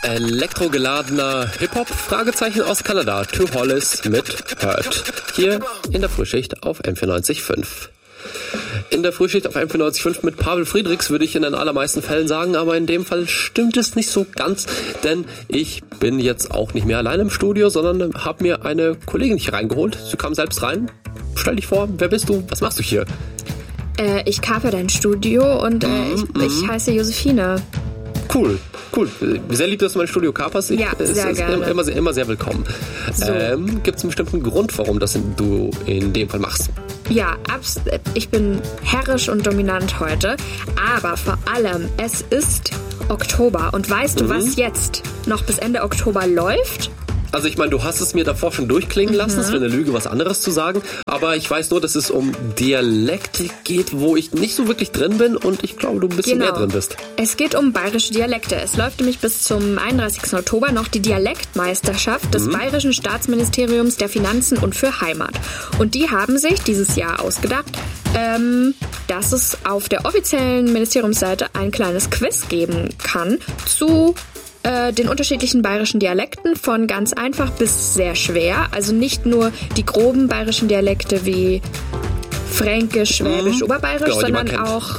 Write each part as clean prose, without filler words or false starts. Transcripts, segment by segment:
Elektrogeladener Hip-Hop, Fragezeichen aus Kanada, To Hollis mit Hurt. Hier in der Frühschicht auf M94.5. In der Frühschicht auf M94.5 mit Pavel Friedrichs würde ich in den allermeisten Fällen sagen, aber in dem Fall stimmt es nicht so ganz, denn ich bin jetzt auch nicht mehr allein im Studio, sondern habe mir eine Kollegin hier reingeholt. Sie kam selbst rein. Stell dich vor, wer bist du? Was machst du hier? Ich kaper dein Studio und ich heiße Josephine. Cool. Sehr lieb, dass du mein Studio kaperst. Ja, sehr gerne. Immer sehr willkommen. So. Gibt es einen bestimmten Grund, warum das du in dem Fall machst? Ja, ich bin herrisch und dominant heute, aber vor allem, es ist Oktober und weißt du, was jetzt noch bis Ende Oktober läuft? Also ich meine, du hast es mir davor schon durchklingen lassen, es wäre eine Lüge, was anderes zu sagen, aber ich weiß nur, dass es um Dialekte geht, wo ich nicht so wirklich drin bin und ich glaube, du ein bisschen mehr drin bist. Es geht um bayerische Dialekte. Es läuft nämlich bis zum 31. Oktober noch die Dialektmeisterschaft des Bayerischen Staatsministeriums der Finanzen und für Heimat. Und die haben sich dieses Jahr ausgedacht, dass es auf der offiziellen Ministeriumsseite ein kleines Quiz geben kann zu den unterschiedlichen bayerischen Dialekten von ganz einfach bis sehr schwer. Also nicht nur die groben bayerischen Dialekte wie Fränkisch, Schwäbisch, Oberbayerisch, genau, sondern auch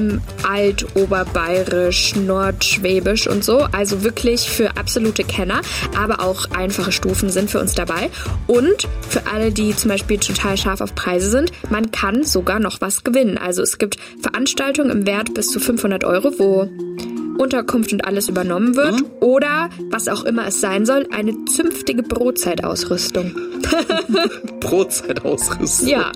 Alt-Oberbayerisch, Nordschwäbisch und so. Also wirklich für absolute Kenner, aber auch einfache Stufen sind für uns dabei. Und für alle, die zum Beispiel total scharf auf Preise sind, man kann sogar noch was gewinnen. Also es gibt Veranstaltungen im Wert bis zu 500 €, wo Unterkunft und alles übernommen wird oder, was auch immer es sein soll, eine zünftige Brotzeitausrüstung. Brotzeitausrüstung? Ja.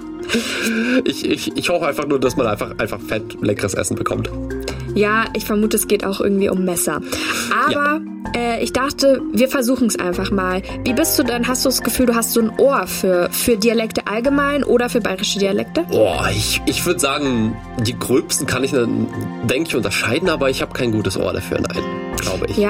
Ich hoffe einfach nur, dass man einfach fett leckeres Essen bekommt. Ja, ich vermute, es geht auch irgendwie um Messer. Aber ich dachte, wir versuchen es einfach mal. Wie bist du denn? Hast du das Gefühl, du hast so ein Ohr für Dialekte allgemein oder für bayerische Dialekte? Ich würde sagen, die gröbsten kann ich, denke ich, unterscheiden, aber ich habe kein gutes Ohr dafür, nein, glaube ich.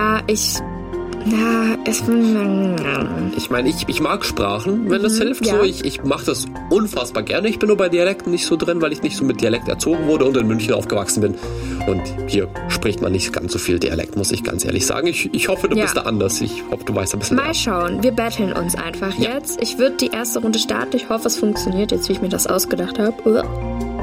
Ich meine, ich mag Sprachen, wenn das hilft. Ja. So, ich mache das unfassbar gerne. Ich bin nur bei Dialekten nicht so drin, weil ich nicht so mit Dialekt erzogen wurde und in München aufgewachsen bin. Und hier spricht man nicht ganz so viel Dialekt, muss ich ganz ehrlich sagen. Ich hoffe, du bist da anders. Ich hoffe, du weißt ein bisschen mehr. Mal schauen, wir battlen uns einfach jetzt. Ich würde die erste Runde starten. Ich hoffe, es funktioniert jetzt, wie ich mir das ausgedacht habe.